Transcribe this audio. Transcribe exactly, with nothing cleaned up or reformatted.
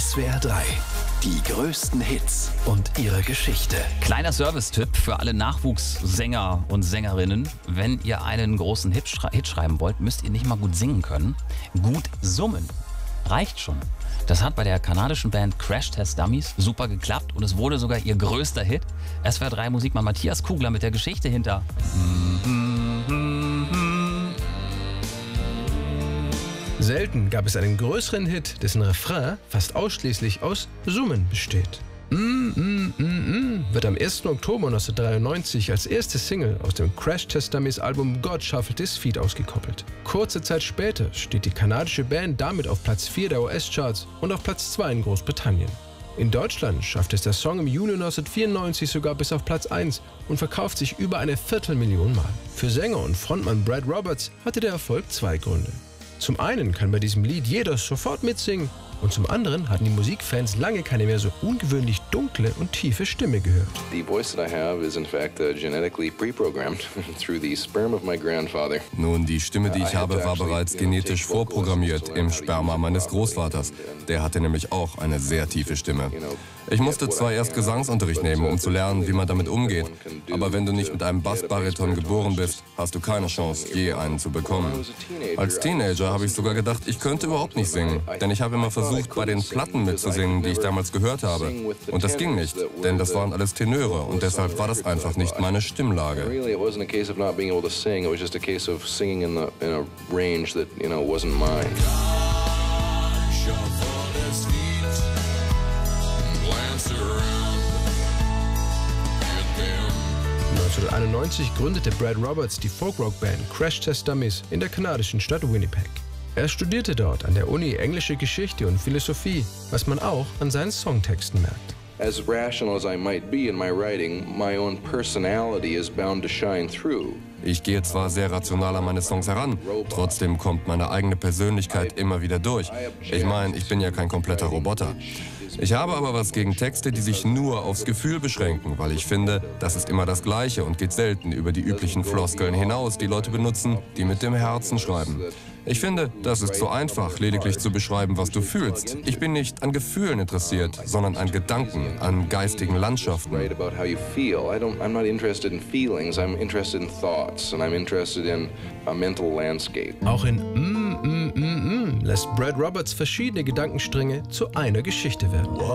S W R drei. Die größten Hits und ihre Geschichte. Kleiner Service-Tipp für alle Nachwuchssänger und Sängerinnen. Wenn ihr einen großen Hit, schrei Hit schreiben wollt, müsst ihr nicht mal gut singen können. Gut summen reicht schon. Das hat bei der kanadischen Band Crash Test Dummies super geklappt und es wurde sogar ihr größter Hit. S W R drei Musikmann Matthias Kugler mit der Geschichte hinter. Selten gab es einen größeren Hit, dessen Refrain fast ausschließlich aus Summen besteht. Mm, mm, mm, mm wird am ersten Oktober neunzehnhundertdreiundneunzig als erste Single aus dem Crash Test Dummies Album God Shuffled His Feet ausgekoppelt. Kurze Zeit später steht die kanadische Band damit auf Platz vier der U S-Charts und auf Platz zwei in Großbritannien. In Deutschland schafft es der Song im Juni neunzehnhundertvierundneunzig sogar bis auf Platz eins und verkauft sich über eine Viertelmillion Mal. Für Sänger und Frontmann Brad Roberts hatte der Erfolg zwei Gründe. Zum einen kann bei diesem Lied jeder sofort mitsingen und zum anderen hatten die Musikfans lange keine mehr so ungewöhnlich dunkle und tiefe Stimme gehört. The voice that I have is in fact uh, genetically pre-programmed through the sperm of my grandfather. Nun, die Stimme, die ich habe, war bereits genetisch vorprogrammiert im Sperma meines Großvaters. Der hatte nämlich auch eine sehr tiefe Stimme. Ich musste zwar erst Gesangsunterricht nehmen, um zu lernen, wie man damit umgeht, aber wenn du nicht mit einem Bassbariton geboren bist, hast du keine Chance, je einen zu bekommen. Als Teenager habe ich sogar gedacht, ich könnte überhaupt nicht singen, denn ich habe immer versucht, bei den Platten mitzusingen, die ich damals gehört habe. Und das ging nicht, denn das waren alles Tenöre und deshalb war das einfach nicht meine Stimmlage. neunzehnhunderteinundneunzig gründete Brad Roberts die Folk-Rock-Band Crash Test Dummies in der kanadischen Stadt Winnipeg. Er studierte dort an der Uni englische Geschichte und Philosophie, was man auch an seinen Songtexten merkt. As rational as I might be in my writing, my own personality is bound to shine through. Ich gehe zwar sehr rational an meine Songs heran, trotzdem kommt meine eigene Persönlichkeit immer wieder durch. Ich meine, ich bin ja kein kompletter Roboter. Ich habe aber was gegen Texte, die sich nur aufs Gefühl beschränken, weil ich finde, das ist immer das Gleiche und geht selten über die üblichen Floskeln hinaus, die Leute benutzen, die mit dem Herzen schreiben. Ich finde, das ist so einfach, lediglich zu beschreiben, was du fühlst. Ich bin nicht an Gefühlen interessiert, sondern an Gedanken, an geistigen Landschaften. Auch in mm, mm, mm, mm lässt Brad Roberts verschiedene Gedankenstränge zu einer Geschichte werden.